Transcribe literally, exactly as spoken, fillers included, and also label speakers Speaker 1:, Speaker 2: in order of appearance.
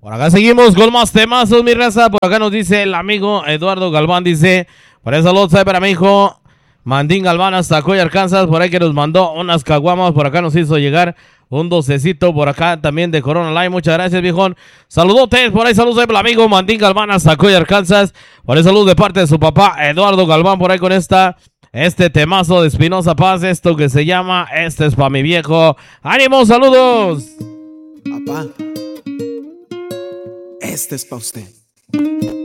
Speaker 1: Por acá seguimos con más temazos, mi raza. Por acá nos dice el amigo Eduardo Galván, dice, por eso saludos para mi hijo Mandín Galván hasta Coy, Arkansas, por ahí que nos mandó unas caguamas, por acá nos hizo llegar un docecito por acá también de Corona Line. Muchas gracias, viejón. Saludotes, por ahí saludos para el amigo Mandín Galván hasta Coy, Arkansas. Por ahí saludos de parte de su papá Eduardo Galván, por ahí con esta, este temazo de Espinosa Paz, esto que se llama Este es pa' mi viejo. ¡Ánimo, saludos!
Speaker 2: Papá, este es pa' usted.